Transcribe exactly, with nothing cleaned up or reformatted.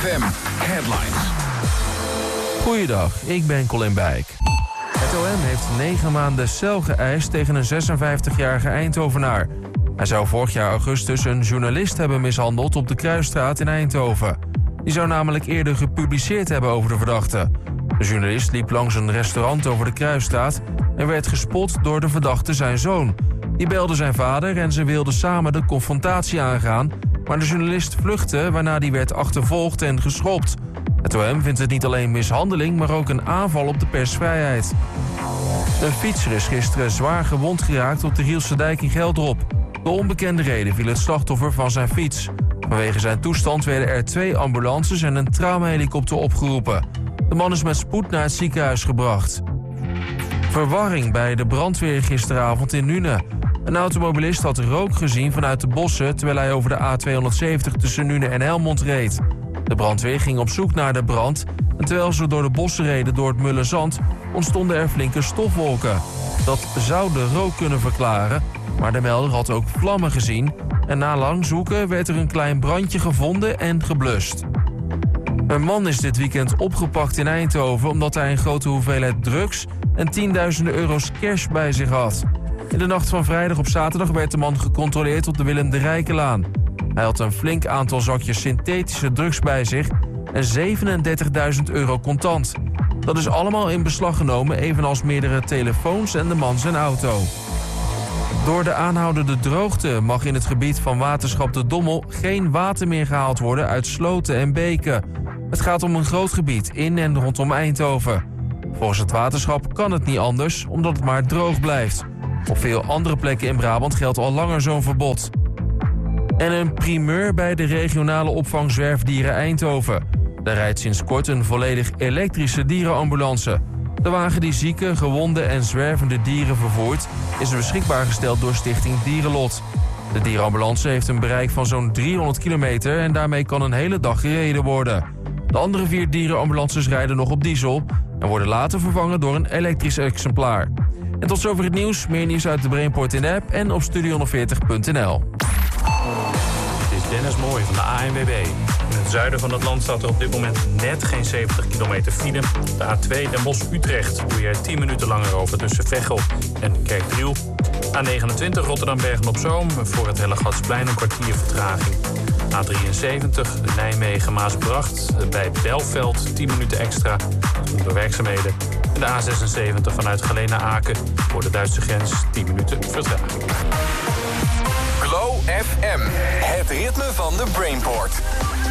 F M Headlines. Goeiedag, ik ben Colin Bijk. Het O M heeft negen maanden cel geëist tegen een zesenvijftigjarige Eindhovenaar. Hij zou vorig jaar augustus een journalist hebben mishandeld op de Kruisstraat in Eindhoven. Die zou namelijk eerder gepubliceerd hebben over de verdachte. De journalist liep langs een restaurant over de Kruisstraat en werd gespot door de verdachte zijn zoon. Die belde zijn vader en ze wilden samen de confrontatie aangaan, maar de journalist vluchtte, waarna die werd achtervolgd en geschopt. Het O M vindt het niet alleen mishandeling, maar ook een aanval op de persvrijheid. Een fietser is gisteren zwaar gewond geraakt op de Rielse dijk in Geldrop. De onbekende reden viel het slachtoffer van zijn fiets. Vanwege zijn toestand werden er twee ambulances en een traumahelikopter opgeroepen. De man is met spoed naar het ziekenhuis gebracht. Verwarring bij de brandweer gisteravond in Nuenen. Een automobilist had rook gezien vanuit de bossen terwijl hij over de A tweehonderdzeventig tussen Nuenen en Helmond reed. De brandweer ging op zoek naar de brand en terwijl ze door de bossen reden door het mulle zand ontstonden er flinke stofwolken. Dat zou de rook kunnen verklaren, maar de melder had ook vlammen gezien en na lang zoeken werd er een klein brandje gevonden en geblust. Een man is dit weekend opgepakt in Eindhoven omdat hij een grote hoeveelheid drugs en tienduizenden euro's cash bij zich had. In de nacht van vrijdag op zaterdag werd de man gecontroleerd op de Willem de Rijkenlaan. Hij had een flink aantal zakjes synthetische drugs bij zich en zevenendertigduizend euro contant. Dat is allemaal in beslag genomen, evenals meerdere telefoons en de man zijn auto. Door de aanhoudende droogte mag in het gebied van waterschap De Dommel geen water meer gehaald worden uit sloten en beken. Het gaat om een groot gebied in en rondom Eindhoven. Volgens het waterschap kan het niet anders, omdat het maar droog blijft. Op veel andere plekken in Brabant geldt al langer zo'n verbod. En een primeur bij de regionale opvang Zwerfdieren Eindhoven. Daar rijdt sinds kort een volledig elektrische dierenambulance. De wagen die zieke, gewonde en zwervende dieren vervoert is beschikbaar gesteld door Stichting Dierenlot. De dierenambulance heeft een bereik van zo'n driehonderd kilometer en daarmee kan een hele dag gereden worden. De andere vier dierenambulances rijden nog op diesel en worden later vervangen door een elektrisch exemplaar. En tot zover het nieuws. Meer nieuws uit de Brainport in de app en op studio honderdveertig punt n l. Dit is Dennis Mooij van de A N W B. In het zuiden van het land staat er op dit moment net geen zeventig kilometer file. De A twee Den Bosch-Utrecht doe je er tien minuten langer over tussen Veghel en Kerkdriel. A negenentwintig Rotterdam-Bergen-op-Zoom voor het Hellegatsplein een kwartier vertraging. A drieënzeventig Nijmegen-Maasbracht bij Belveld tien minuten extra onder werkzaamheden. En de A zesenzeventig vanuit Geleen naar Aken voor de Duitse grens tien minuten vertraging. Glow F M, het ritme van de Brainport.